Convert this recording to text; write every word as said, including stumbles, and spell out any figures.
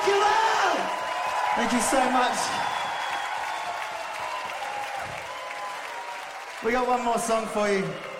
Dracula! Thank you so much. We got one more song for you.